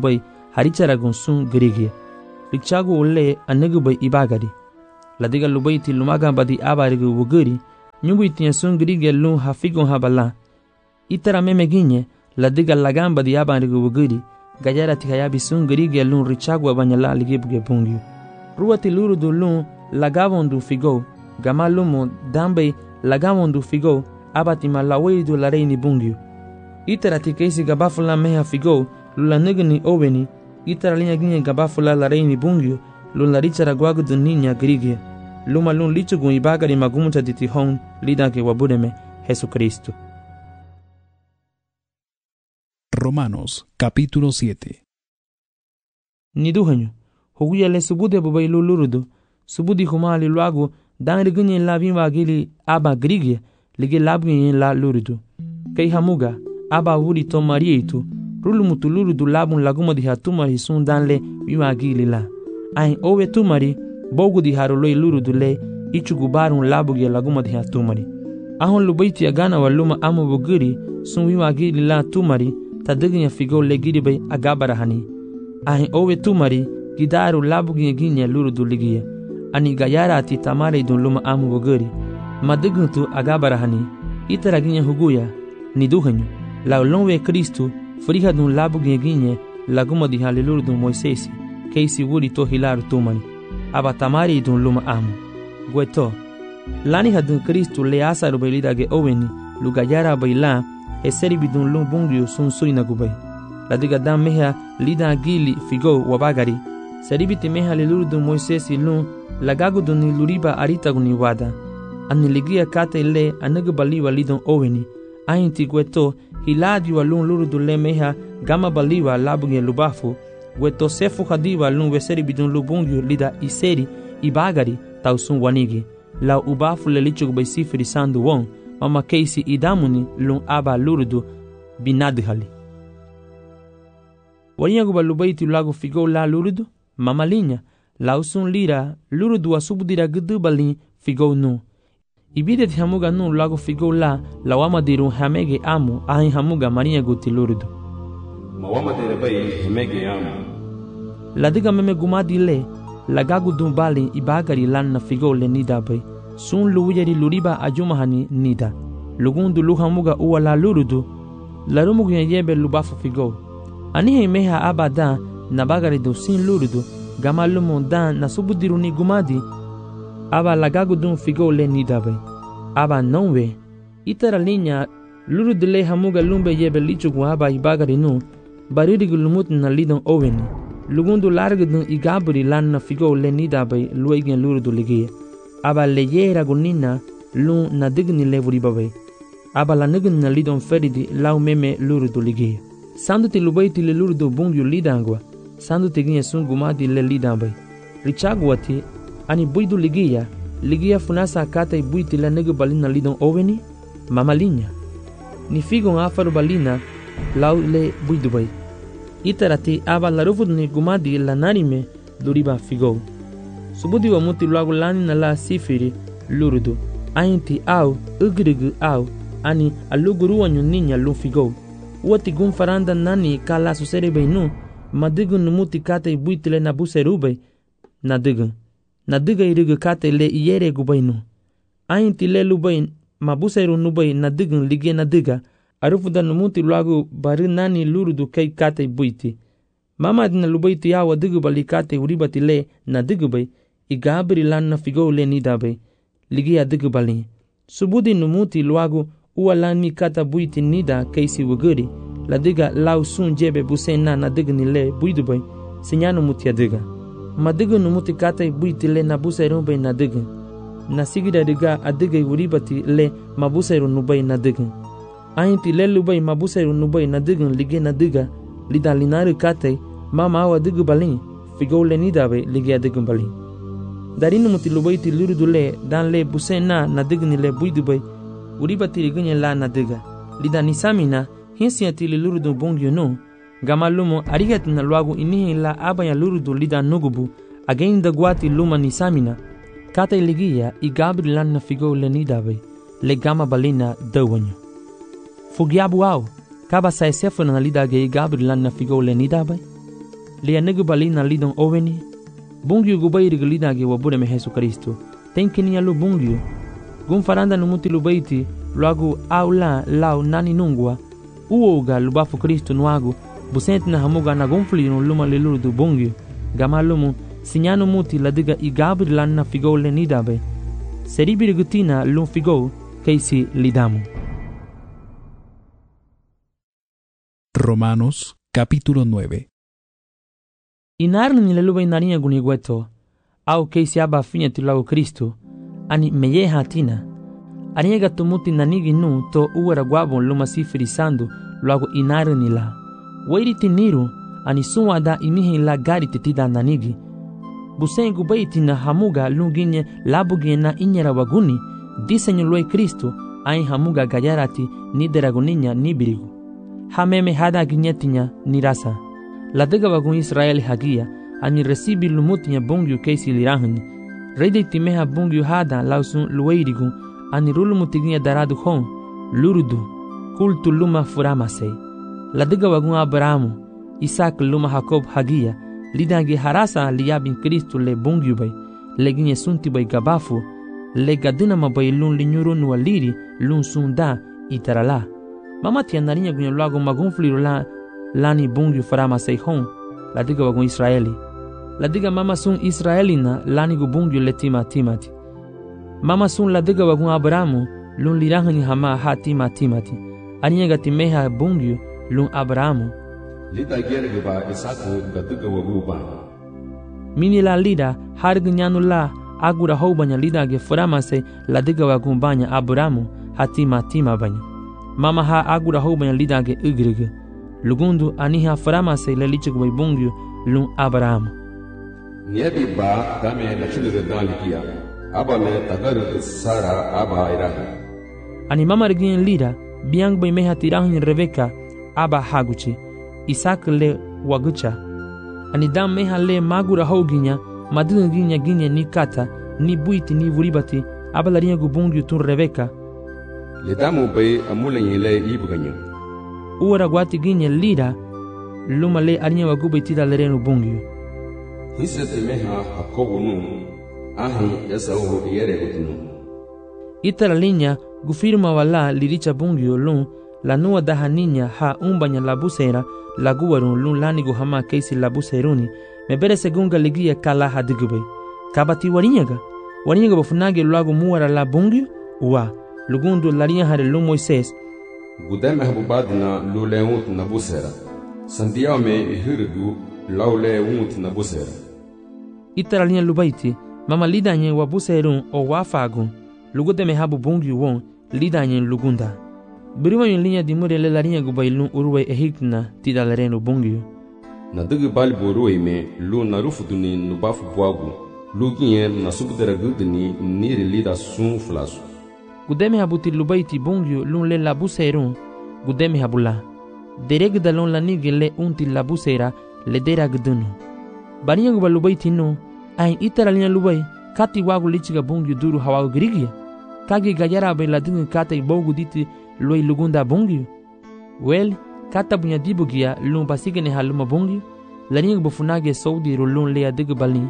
harichara gonsun girigia richagu ulle anagubai ibagari ladiga lubaiti lumaga badi abarigu wuguri nyungu itia sun girigia lun hafigon habala itara memeginye ladiga lagamba di abarigu wuguri gajara tikayabi sun girigia lun richagu abanyala ligibuge bungyu ruwati lurudu lun lagavondu figo gamalumo dambe lagavondu figo abatima laweidu lareini bungyu itara tikaisi gabafula meha figo lula negni oweni itara linya ginye gabafula lareini bungyu lula richara gwagudu ninya girigia luma lun lichugu ibagari magumuta ditihon lidake wabudeme Jesucristo. Romanos capítulo siete. Niduhanyo huguya le subude bubai lulurudu subudi humali luagu dan ginye la bimba gili aba girigia lige labginye la lurudu kai hamuga aba wuri to marietu rulu mutuluru du labun laguma di hatumari sun danle bimba gili la ai owe tumari bogu di haroloi luru du le ichugu barun labu gi laguma di hatumari ahon lubaiti agana waluma amu buguri sun bimba gili la tumari tadginya figo le giri bay agabara hani ai owe tumari gidaru labu gi ginya luru du ligia ani gayara ati tamare dun luma amu buguri madiguntu agabara hani itara ginya huguya ni duhanyo la lonwe Kristo friha dun labu ginye laguma di halilur dun Moisesi keisi wuri to hilaru tumani aba tamari dun luma amu gweto lani hadun Kristo le asaru belida ge oweni lugayara baila eseri bidun lum bungyo sun suina gubai ladiga dam meha lida gili figo wabagari seribiti meha lilur dun Moisesi lum lagagu dun luriba arita guni wada ani ligia kate le anagu baliwa lidon oweni ainti gweto hiladi wa lun luru dule meha gama baliwa labunge lubafu gweto sefu hadiwa lun weseri bidun lubungyo lida iseri ibagari tausun wanigi la ubafu le lichug bay sifiri sandu won mama keisi idamuni lun aba lurudu binadhali wanyagu balubaiti lagu figo la lurudu mama linya lausun lira lurudu asubudira gudu balin figo nu ibideti hamuga nu lago figo la lawama diru hamege amu ahi hamuga maria guti lurudu mawama tere bay hamege amu ladiga meme gumadi le lagagu dumbali ibagari lanna figo le nida bay sun luwiyari luriba ajumahani nida lugundu luhamuga uwa la lurudu larumugu yebe lubafu figo anihe meha abada nabagari do sin lurudu gamalumu dan nasubudiru ni gumadi aba lagagu dun figo le nidabe aba nonwe itara linya luru dele hamuga lumbe yebe lichugu aba ibagari nu baririgu lumut na lidon oweni lugundu largu dun igaburi lanna figo le nidabe luegen luru du ligie aba leyera gunina lu na digni levuri babe aba la nigin na lidon feridi lau meme luru du ligie sandu ti lubaiti le luru du bungyu lidangwa sandu ti ginye sungumadi le lidambe richagwati ani buidu ligia ligia funasa kata i buiti la negu balina lidon oweni mama linya ni figon afaru balina lau le buidu bay itarati aba la rufud ni gumadi la narime luriba figo subudi wa muti luagu lani na la sifiri lurudu ainti au ugrigu au ani aluguru wanyu ninya lu figo wati gun faranda nani kala susere bay nu madigun numuti kata i buiti le nabuseru bay nadigun nadiga iriga kate le iyere gubainu ainti le lubain mabusairu nubai nadigun lige nadiga arufuda numuti luagu bari nani lurudu kai kate buiti mama dina lubaiti yawa digu bali kate uribati le nadigu bai igabri lanna figo le nidabe lige adigu bali subudi numuti luagu uwa lani kata buiti nida kaisi wuguri ladiga lau sun jebe busena nadigni le buidu bai sinyanu muti adiga madigu numuti kata buiti le nabusairu bai nadigu nasigida diga adiga uribati le mabusairu nubai nadigu ainti le lubai mabusairu nubai nadigu lige nadiga lida linaru kata mama awa digu balin figo le nidabe lige adigu balin darinu muti lubai ti lurudu le dan le busena nadigni le buidu bai uribati ligunye la nadiga lida nisamina hinsiati le lurudu bongyo no gamalumo arigat na luagu inihi la abaya lurudu lida nugubu againda guati luma nisamina kata iligia i gabri lanna figo le nidabe le gama balina dawanyo fugiabu au kaba sa esefu na lida ge i gabri lanna figo le nidabe le negu balina lidon oveni bungyu gubairi glida ge wabure me Jesu Kristo tenkini alu bungyu gun faranda numuti lubaiti luagu aula lau nani nungwa uoga lubafu Kristo nuagu busenti na hamuga na gonfli no luma leluru du bungyu gamalumu sinyano muti ladiga igabri lanna figou le nidabe seribiri gutina lum figou keisi lidamu. Romanos capítulo nueve. Inarni ni leluba inarinha gunigueto au keisi aba finya tilago Kristo ani meye hatina aniega tumuti nanigi nu to uera guabon luma sifiri sandu luago inarni la wairi tiniru ani suada imihi la gari titida nanigi busengu baiti na hamuga lunginye labugie na inyera waguni disenyo lue Kristo ai hamuga gayarati ni deraguninya ni birigu hameme hada ginyetinya ni rasa ladega wagun Israeli hagia ani resibi lumutinya bungyu keisi lirahni rede timeha bungyu hada lausun lueirigu ani rulumutiginya daradu hon lurudu kultu luma furamase ladega wagun Abrahamu Isaac luma Jacob hagia lidangi harasa liyabin Kristo le bungyu bay leginye sunti bay gabafu le gadina mabay lun linyuru nuwa liri lun sunda itarala mama tianarinya gunyo lago magunfliru la lani bungyu farama seihon ladiga wagun Israeli ladiga mama sun Israelina lani gu bungyu le tima timati mama sun ladiga wagun Abrahamu lun lirahani hama ha tima timati aninya gatimeha bungyu lun Abrahamu lida gerge ba Isaku gatuga wagu ba mini la lida hargnyanu la agura houbanya lida ge farama se ladiga wagun banya Abrahamu hatima tima banya mama ha agura houbanya lida ge igrige lugundu aniha farama se le lichig bay bungyu lun Abrahamu niebi ba dame la chulure dalikia aba me tagaru sara aba iraha ani mama regin lida biang bay meha tirahin Rebeka aba haguchi Isaac le wagucha ani dam meha le magura houginya madin ginya ginya ni kata ni buiti ni vuribati aba larinha gu bungyu tun Rebeka le damu bay amulenye le ibganyo uara guati ginya lida luma le arinya wagube tida lerenu bungyu hisete meha Jacobo nu ahi Esau yere gutnu itara linya gufirma wala liricha bungyu lun la nua dahaninya ha umbanya labusera la guwarun lun lanigu hama keisi labuseruni mebere segunga ligia kala hadigube kabati warinyaga warinyaga bafunage luagu muara la bungyu uwa lugundu larinya hare lu Moises gudeme habubadina luleunt nabusera sandiao me ihirigu lauleunt nabusera itara linya lubaiti mama lidanye wabuserun o wafagun lugudeme habu bungyu won lidanye lugunda biriwa yin linya dimure le larinya gubailun urwe ehikna tida lerenu bungyu na digi bali boruwe me lu narufuduni nubafu bwagu lu ginye na subdera gudini niri lida sun flasu gudeme habuti lubaiti bungyu lun le labuserun gudeme habula dereg dalon lanigi le unti labusera le dera gudunu barinya guba lubaiti no ain itara linya lubai kati wagu lichiga bungyu duru hawagu girigia kagi gayara bay ladingi kata ibogu diti loi lugunda bungyu wel kata bunya dibugia lun basigene haluma bungyu laringa bufunage saudi rolun le adigu balni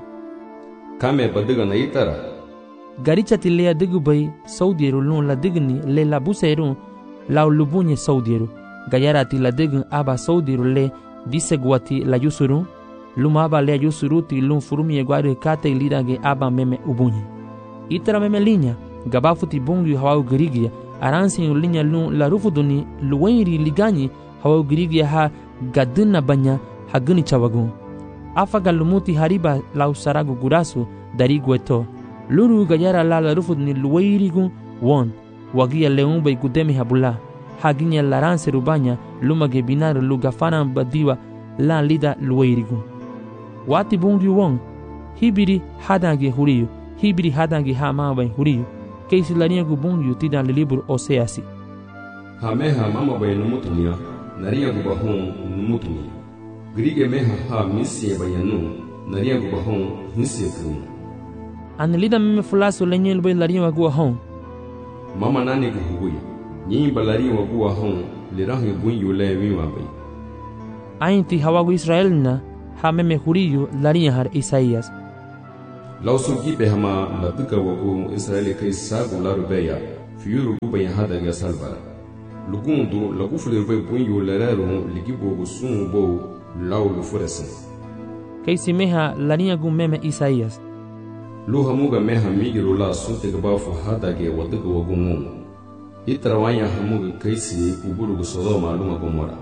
kame badiga na itara garicha tile adigu bay saudi rolun la digni le labuseru law lubunye saudi ro gayara ti la digun aba saudi le disegwati la yusuru luma aba le yusuru ti lun furumi egwari kata ilidage aba meme ubunye itara meme linya gabafuti bungyu hawa girigia aransi linya lun la rufuduni luwairi ligani hawa girigia ha gadina banya haguni chawagun afaga lumuti hariba lau saragu gurasu dari gweto luru gayara la la rufuduni luwairi gun won wagia leun bay gudemi habula haginya laranse rubanya lumage binar lugafana badiwa la lida luwairi gun wati bungyu won hibiri hadange huriyu hibiri hadange hama bay huriyu keisi larinha gu bungyu tida le libro Oseasi hameha mama bay numutunia naria gu bahon numutunia grige meha ha misie bayanu naria gu bahon misie kun anelida meme fulaso lenyel bay larinha gu hon mama nani gu huguya nyi balari wa gu hon le rahi bun yule wiwa bay ainti hawagu Israelna ha meme juriyo larinha har Isaías. Lausugi behama la duka wagu Israeli kai sagu la rubeya fiuru kuba ya hada ga salvara. Lugundu la gufule vai bunyo lerero ligibo gusun bo lau lufuresen. Kai simeha larinha gu meme Isaías. Luha muga meha migiro la sunte gabafu hada ge waduka wagu ngungu. Itrawanya hamuga kaisi uburu gu Sodoma lunga Gomora.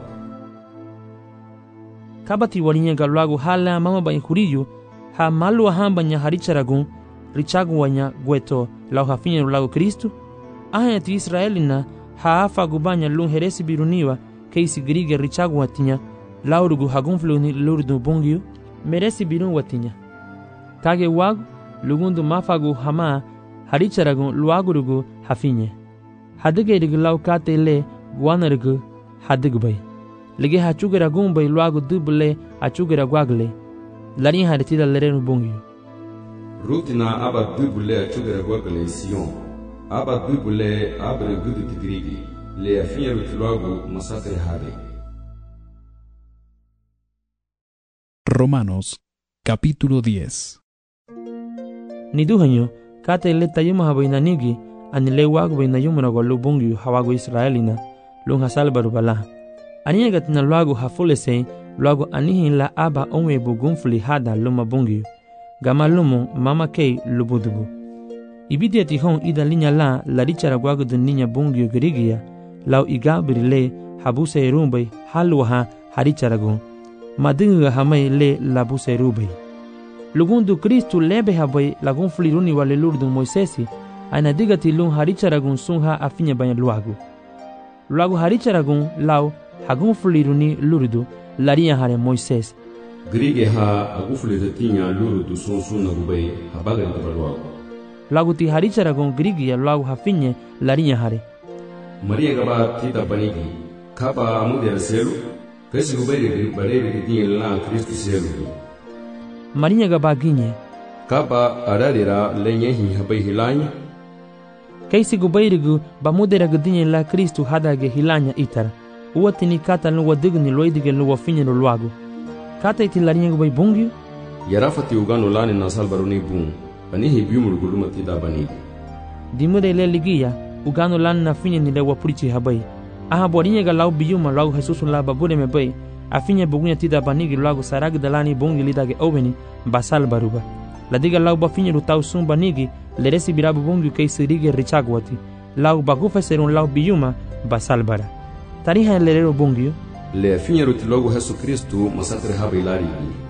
Kabati warinha ga lagu hala mama ba juriyo ha malu hamba nya haricharagun richagu wanya gueto lau hafinyo lagu Kristu aya ti Israelina ha afa gubanya lun heresi biruniwa keisi grige richagu watinya laurugu hagunfluni lurdu bungio meresi birun watinya kage wagu lugundu mafagu hama haricharagun luagurugu hafinye hadige rig lau kate le guanarugu hadigubay lege hachugera gumbay luagu dubule achugera gwagle larin haritida lerenu bungio. Rutina aba dubule achugera gwagale Sion. Aba dubule abre gudu tigrigi. Le afinya rutiluagu masakre hade. Romanos, capítulo diez. Niduhanyo, kate le tayuma habainanigi, anile wagu bainayumuna gwalu bungio hawagu Israelina, lung hasalbaru balaha. Aniagatina luagu hafulese, luagu anihin la aba onwe bugunfuli hada luma bungio. Gama lumu mama kei lubudubu. Ibidia tihon ida linya la la richara gwagu dun ninya bungio girigia, lau igabiri le habuse erumbay halwaha haricharagun. Madinga hamay le labuse erubay. Lugundu Kristu lebe habay lagunfuli runi wale lurdun Moisesi, aina digati lun haricharagun sunha afinya banya luagu. Luagu haricharagun lau hagunfuli runi lurdu laria hare Moises. Grige ha agufule tinya lurdu sunsun na gubay habaga ntabaluagu. Lagu ti haricharagun grige lagu hafinye laria hare. Maria gaba tita banigi kapa amude selu kesi gubay barere tinya la Kristu selu. Maria gaba ginye kapa ararira lenye hi habay hilanya. Kaisi gubay bamudera gudinye la Kristu hadage hilanya itara. Uwatini kata nuwa digni loidige nuwa finye no luagu. Kata iti larinha gubay bungio? Yarafati ugano lani na salbaruni bung. Anihi biumul guluma tida banigi. Dimure le ligia, ugano lani na finye nile wapurichi habay. Aha borinha ga lau biuma lau Jesusu la babure me bay. Afinye bugunya tida banigi luagu sarag dalani bungi lidage oveni basal baruba. Ladiga lau bafinye rutau sum banigi leresi birabu bungi kaisi rige richagwati. Lau bagufa serun lau biuma basal bara. Tariha lerero bungio le finyeru tilogu Yesu Kristu masakre haba ilari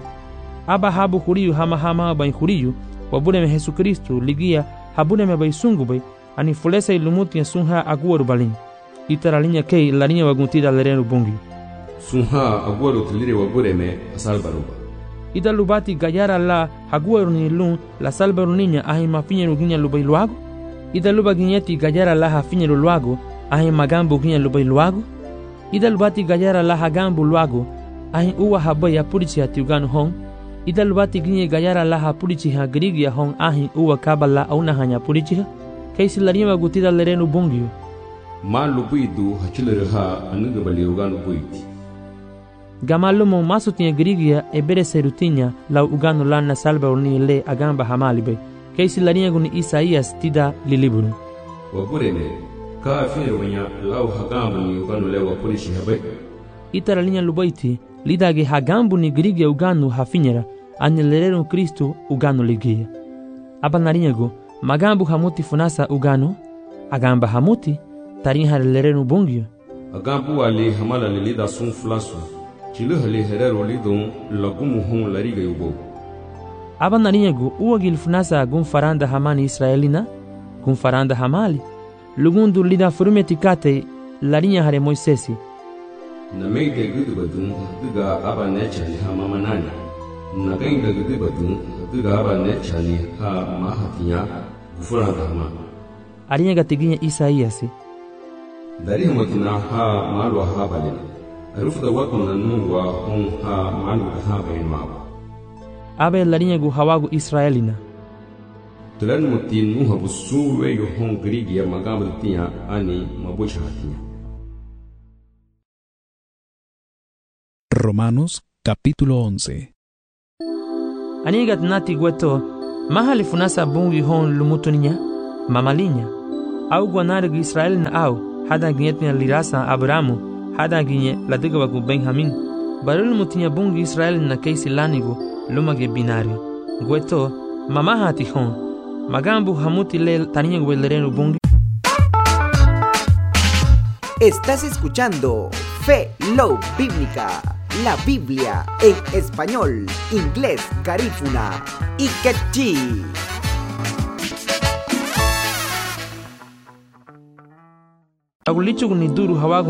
aba habu huriyu hama hama ba huriyu wabune me Yesu Kristu ligia habune me bay sungu bay ani fulesa ilumuti ya sunha aguwaru balin itaralinya kei larinya waguntida lerero bungio sunha aguwaru tilire wabure me asalbaruba ida lubati gayara la aguwaru ni lun la salbaru ninya ahi mafinyeru ginya lubay luago ida luba ginyeti gayara la hafinyeru luago ahi magambu ginya lubay luago ida lubati gayara la hagambu luago ahi uwa habay ya purichi hatiugano hong ida lubati ginye gayara la ha purichi ha grigia hong ahi uwa kabala auna hanya purichi ha kaisi larinwa gutida lerenu bungio ma lubuidu hachilere ha anuga bali ugano buiti gamalumo masutia grigia ebere serutinya la ugano lana salba uni le agamba hamalibe kaisi larinwa guni Isaías tida liliburu waburene ka afine wanya lau hagambu ni ugano lewa polishi habai itara linya lubaiti lidage hagambu ni grige ugano hafinyera anilerero Kristu ugano ligia aba narinyago magambu hamuti funasa ugano agamba hamuti tarinha lerero bungio agambu wali hamala lilida sun flasu chilu hali herero lidon lagumu hon lariga yubo aba narinyago uwagil funasa gun faranda hamani Israelina gun faranda hamali lugundu lida furumeti kate larinya hare Moisesi na meide gudu badun duga aba nechali ha mama nani na gainga gudu badun duga aba nechali ha mahatinya gufuranda hama arinya gatiginya Isaías dari matina ha malwa ha balina arufu da wakuna nungwa hon ha malu ha bayin mawa abe larinya gu hawagu Israelina tulan mutin nuha busuwe yo hon grigi ya magamba tinya ani mabusha hatinya. Romanos capítulo once. anigat nati gweto mahali funasa bungi hon lumutuninya mamalinya au guanarig Israel na au hada ginyetnya lirasa Abramu hada ginye ladigawagu Benjamin barul mutinya bungi Israel na keisi lanigu lumage binari gweto mamaha tihon magambu hamuti le taninya gwelerenu bungi. Estás escuchando Fe Love Bíblica, la Biblia en español, inglés, garífuna y quechí. Agulichu ni duru hawagu